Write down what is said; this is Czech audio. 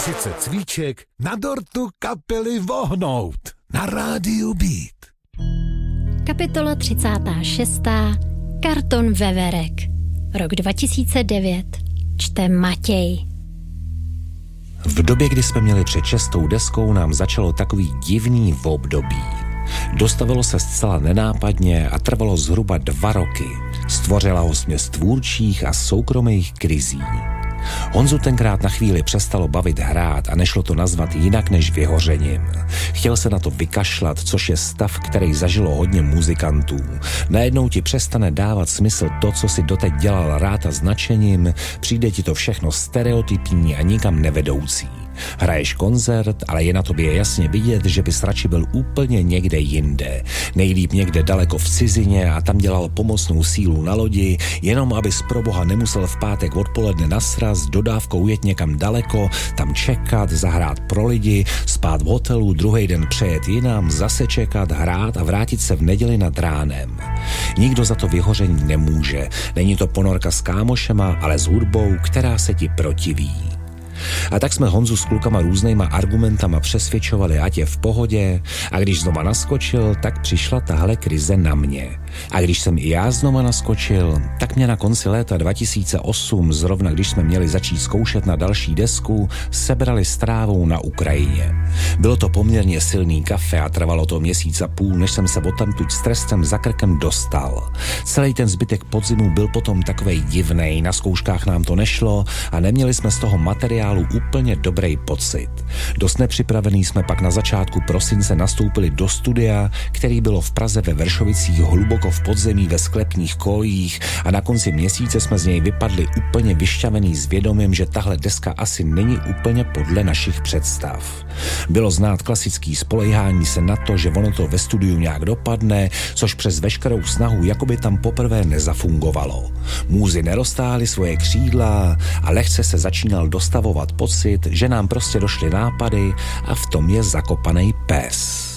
30 cvíček na dortu kapely Vohnout na rádiu Beat. Kapitola 36. Karton Veverek. Rok 2009. Čte Matěj. V době, kdy jsme měli před 6. deskou, nám začalo takový divný období. Dostavilo se zcela nenápadně a trvalo zhruba 2 roky. Stvořila ho směs tvůrčích a soukromých krizí. Honzu tenkrát na chvíli přestalo bavit hrát a nešlo to nazvat jinak než vyhořením. Chtěl se na to vykašlat, což je stav, který zažilo hodně muzikantů. Najednou ti přestane dávat smysl to, co si doteď dělal rád a značením, přijde ti to všechno stereotypní a nikam nevedoucí. Hraješ koncert, ale je na tobě jasně vidět, že bys radši byl úplně někde jinde. Nejlíp někde daleko v cizině a tam dělal pomocnou sílu na lodi, jenom abys pro boha nemusel v pátek odpoledne na sraz dodávkou jet někam daleko, tam čekat, zahrát pro lidi, spát v hotelu, druhý den přejet jinam, zase čekat, hrát a vrátit se v neděli nad ránem. Nikdo za to vyhoření nemůže. Není to ponorka s kámošema, ale s hudbou, která se ti protiví. A tak jsme Honzu s klukama různýma argumentama přesvědčovali, ať je v pohodě, a když znova naskočil, tak přišla tahle krize na mě. A když jsem i já znova naskočil, tak mě na konci léta 2008, zrovna když jsme měli začít zkoušet na další desku, sebrali strávou na Ukrajině. Bylo to poměrně silný kafe a trvalo to 1,5 měsíce, než jsem se odtamtud s trestem za krkem dostal. Celý ten zbytek podzimu byl potom takovej divnej, na zkouškách nám to nešlo a neměli jsme z toho materiálu úplně dobrý pocit. Dost nepřipravený jsme pak na začátku prosince nastoupili do studia, který bylo v Praze ve Vršovicích hluboko v podzemí ve sklepních kolejích a na konci měsíce jsme z něj vypadli úplně vyšťavený s vědomím, že tahle deska asi není úplně podle našich představ. Bylo znát klasický spolehání se na to, že ono to ve studiu nějak dopadne, což přes veškerou snahu jakoby tam poprvé nezafungovalo. Můzy neroztáhly svoje křídla a lehce se začínal dostavovat pocit, že nám prostě došly nápady a v tom je zakopanej pes.